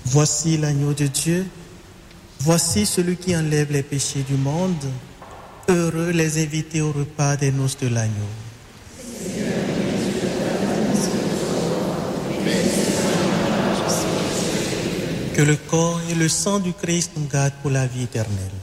Voici l'agneau de Dieu, voici celui qui enlève les péchés du monde. Heureux les invités au repas des noces de l'agneau. Que le corps et le sang du Christ nous gardent pour la vie éternelle.